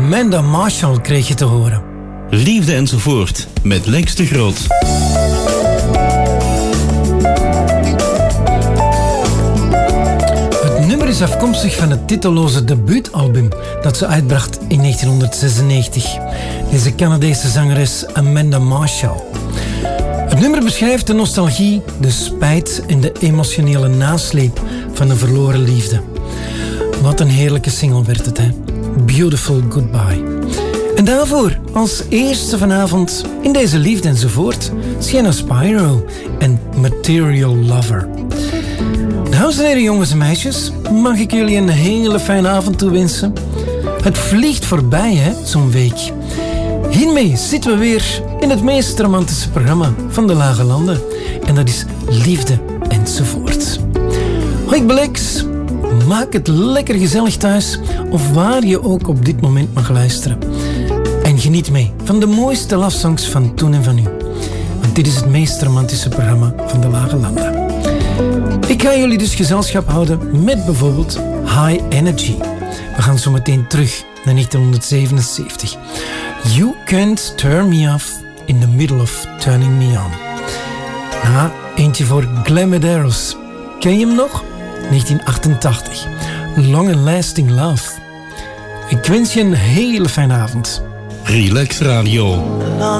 Amanda Marshall kreeg je te horen. Liefde enzovoort met Lex de Groot. Het nummer is afkomstig van het titelloze debuutalbum dat ze uitbracht in 1996. Deze Canadese zangeres Amanda Marshall. Het nummer beschrijft de nostalgie, de spijt en de emotionele nasleep van een verloren liefde. Wat een heerlijke single werd het, hè? Beautiful Goodbye. En daarvoor, als eerste vanavond in deze Liefde enzovoort, Sienna Spyro en Material Lover. Dames en heren, jongens en meisjes, mag ik jullie een hele fijne avond toewensen? Het vliegt voorbij, hè, zo'n week. Hiermee zitten we weer in het meest romantische programma van de Lage Landen. En dat is Liefde enzovoort. Hoi, ik ben Lex. Maak het lekker gezellig thuis, of waar je ook op dit moment mag luisteren. En geniet mee van de mooiste love songs van toen en van nu. Want dit is het meest romantische programma van de Lage Landen. Ik ga jullie dus gezelschap houden met bijvoorbeeld High Energy. We gaan zo meteen terug naar 1977. You Can't Turn Me Off in the Middle of Turning Me On. Na eentje voor Glen Medeiros. Ken je hem nog? 1988. Long and Lasting Love. Ik wens je een hele fijne avond. Relax Radio.